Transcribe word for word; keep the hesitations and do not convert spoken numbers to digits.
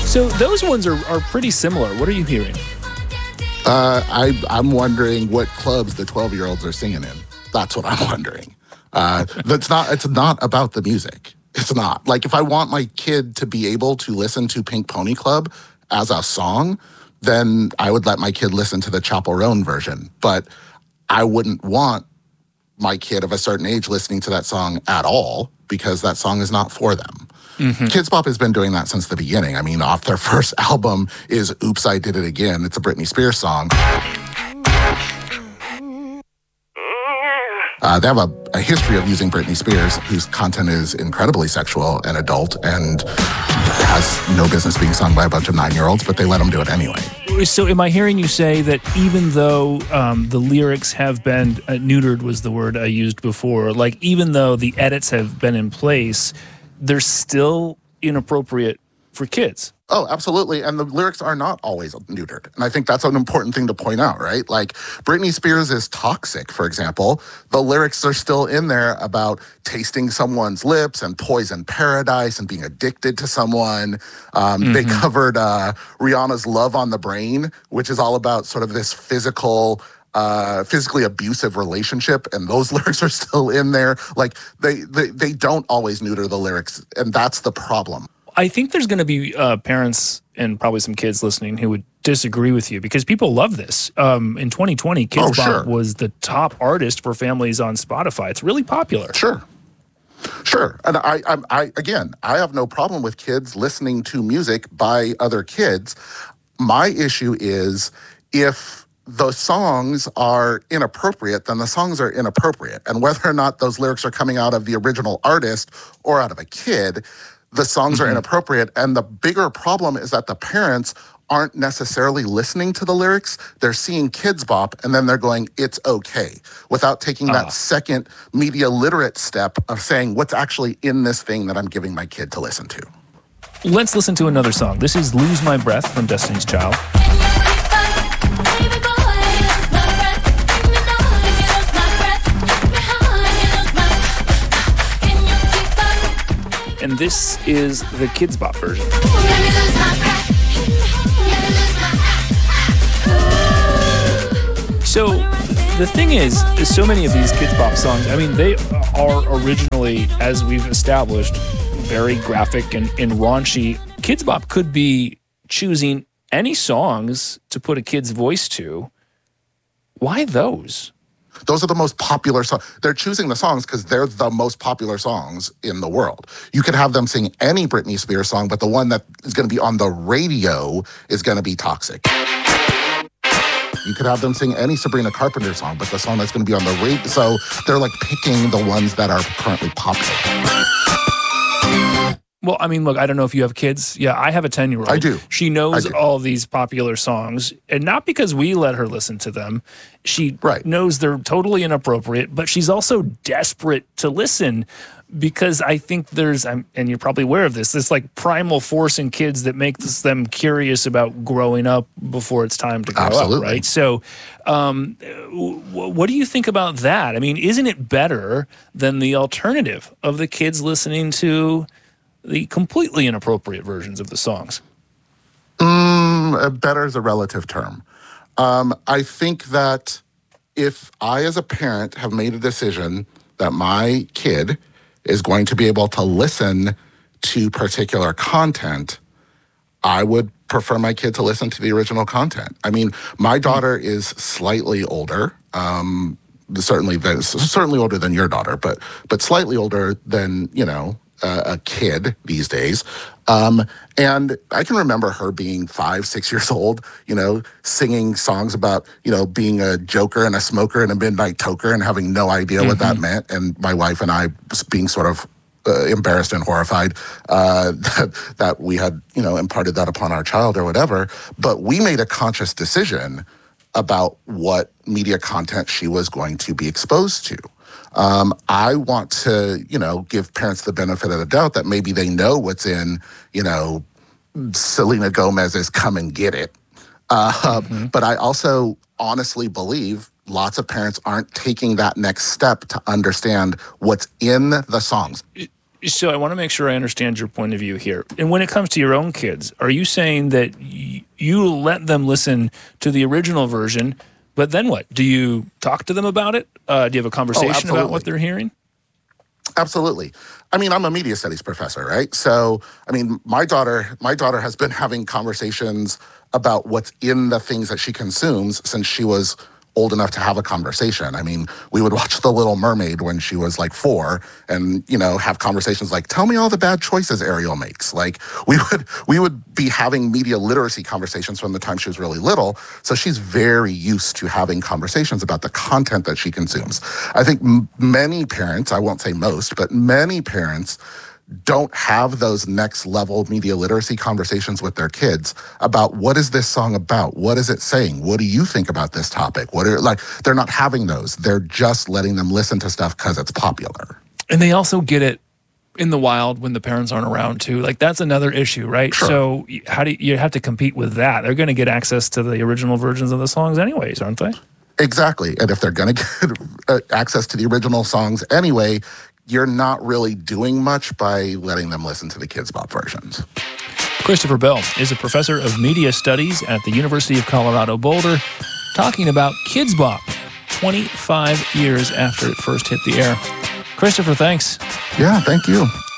So those ones are, are pretty similar. What are you hearing? Uh, I, I'm wondering what clubs the twelve-year-olds are singing in. That's what I'm wondering. Uh, that's not. It's not about the music. It's not. Like, if I want my kid to be able to listen to Pink Pony Club as a song, then I would let my kid listen to the Chappell Roan version. But I wouldn't want my kid of a certain age listening to that song at all, because that song is not for them. Mm-hmm. Kids Bop has been doing that since the beginning. I mean, off their first album is Oops, I Did It Again. It's a Britney Spears song. Uh, they have a, a history of using Britney Spears, whose content is incredibly sexual and adult and has no business being sung by a bunch of nine-year-olds, but they let them do it anyway. So am I hearing you say that even though um, the lyrics have been, uh, neutered was the word I used before, like even though the edits have been in place, they're still inappropriate for kids? Oh, absolutely. And the lyrics are not always neutered. And I think that's an important thing to point out, right? Like, Britney Spears is Toxic, for example. The lyrics are still in there about tasting someone's lips and poison paradise and being addicted to someone. Um, mm-hmm. They covered uh, Rihanna's Love on the Brain, which is all about sort of this physical... Uh, physically abusive relationship, and those lyrics are still in there. Like, they, they, they don't always neuter the lyrics, and that's the problem. I think there's going to be uh, parents and probably some kids listening who would disagree with you, because people love this. Um, in twenty twenty, Kids oh, Bop sure. was the top artist for families on Spotify. It's really popular. Sure. Sure. And I, I, I, again, I have no problem with kids listening to music by other kids. My issue is if the songs are inappropriate, then the songs are inappropriate. And whether or not those lyrics are coming out of the original artist or out of a kid, the songs mm-hmm. are inappropriate. And the bigger problem is that the parents aren't necessarily listening to the lyrics. They're seeing Kids Bop, and then they're going, it's okay, without taking uh. that second media literate step of saying, what's actually in this thing that I'm giving my kid to listen to? Let's listen to another song. This is Lose My Breath from Destiny's Child. And this is the Kids Bop version. So the thing is, is so many of these Kids Bop songs, I mean, they are originally, as we've established, very graphic and, and raunchy. Kids Bop could be choosing any songs to put a kid's voice to. Why those? Those are the most popular songs. They're choosing the songs because they're the most popular songs in the world. You could have them sing any Britney Spears song, but the one that is going to be on the radio is going to be Toxic. You could have them sing any Sabrina Carpenter song, but the song that's going to be on the radio. So they're like picking the ones that are currently popular. Well, I mean, look, I don't know if you have kids. Yeah, I have a ten-year-old. I do. She knows do. all these popular songs, and not because we let her listen to them. She right. knows they're totally inappropriate, but she's also desperate to listen because I think there's, and you're probably aware of this, this like primal force in kids that makes them curious about growing up before it's time to grow Absolutely. up, right? So um, what do you think about that? I mean, isn't it better than the alternative of the kids listening to the completely inappropriate versions of the songs? Mm, better is a relative term. Um, I think that if I, as a parent, have made a decision that my kid is going to be able to listen to particular content, I would prefer my kid to listen to the original content. I mean, my daughter is slightly older, um, certainly certainly older than your daughter, but but slightly older than, you know, Uh, a kid these days. Um, and I can remember her being five, six years old, you know, singing songs about, you know, being a joker and a smoker and a midnight toker and having no idea mm-hmm. what that meant. And my wife and I being sort of uh, embarrassed and horrified uh, that, that we had, you know, imparted that upon our child or whatever. But we made a conscious decision about what media content she was going to be exposed to. Um, I want to, you know, give parents the benefit of the doubt that maybe they know what's in, you know, Selena Gomez's Come and Get It. Uh, mm-hmm. But I also honestly believe lots of parents aren't taking that next step to understand what's in the songs. So I want to make sure I understand your point of view here. And when it comes to your own kids, are you saying that y- you let them listen to the original version, but then what? Do you talk to them about it? Uh, do you have a conversation oh, about what they're hearing? Absolutely. I mean, I'm a media studies professor, right? So, I mean, my daughter, my daughter has been having conversations about what's in the things that she consumes since she was old enough to have a conversation. I mean, we would watch The Little Mermaid when she was like four and, you know, have conversations like, tell me all the bad choices Ariel makes. Like we would, we would be having media literacy conversations from the time she was really little. So she's very used to having conversations about the content that she consumes. I think m- many parents, I won't say most, but many parents don't have those next level media literacy conversations with their kids about what is this song about? What is it saying? What do you think about this topic? What are like, they're not having those. They're just letting them listen to stuff because it's popular. And they also get it in the wild when the parents aren't around too. Like that's another issue, right? Sure. So how do you, you have to compete with that? They're going to get access to the original versions of the songs anyways, aren't they? Exactly. And if they're going to get uh, access to the original songs anyway, you're not really doing much by letting them listen to the Kids Bop versions. Christopher Bell is a professor of media studies at the University of Colorado Boulder, talking about Kids Bop twenty-five years after it first hit the air. Christopher, thanks. Yeah, thank you.